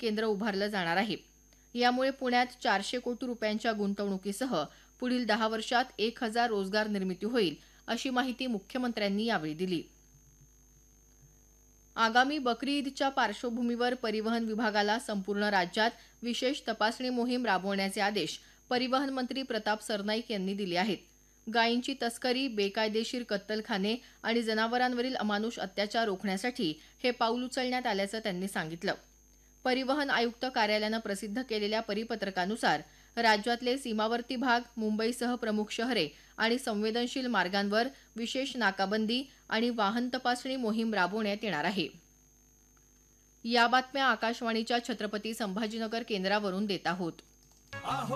केंद्र उभारलं जाणार आहे. यामुळे पुण्यात 400 कोटी रुपयांच्या गुंतवणुकीसह पुढील 10 वर्षात 1000 रोजगार निर्मिती होईल, अशी माहिती मुख्यमंत्र्यांनी यावेळी दिली. आगामी बकरी ईदच्या पार्श्वभूमीवर परिवहन विभागाला संपूर्ण राज्यात विशेष तपासणी मोहीम राबवण्याचे आदेश परिवहन मंत्री प्रताप सरनाईक यांनी दिले आहेत. गायींची तस्करी, बेकायदेशीर कत्तलखाने आणि जनावरांवरील अमानुष अत्याचार रोखण्यासाठी हे पाऊल उचलण्यात आल्याचं त्यांनी सांगितलं. परिवहन आयुक्त कार्यालयानं प्रसिद्ध केलेल्या परिपत्रकानुसार राज्यातले सीमावर्ती भाग, मुंबईसह प्रमुख शहरे आणि संवेदनशील मार्गांवर विशेष नाकाबंदी आणि वाहन तपासणी मोहीम राबवण्यात येणार आहे. या बातम्या आकाशवाणीच्या छत्रपती संभाजीनगर केंद्रावरून देत आहोत.